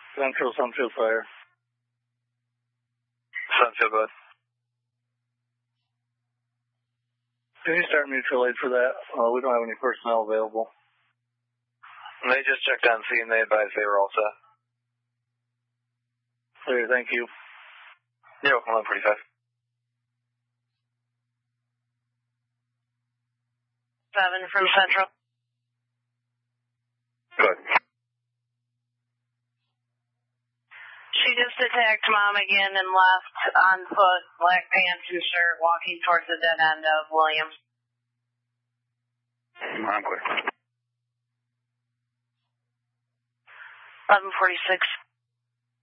Central Fire. Sunfield, go ahead. Can you start mutual aid for that? We don't have any personnel available. They just checked on scene. They advised they were all set. Clear, thank you. You're welcome, 145. 7 from Central. Good. She just attacked Mom again and left on foot, black pants and shirt, walking towards the dead end of Williams. I'm clear. 1146.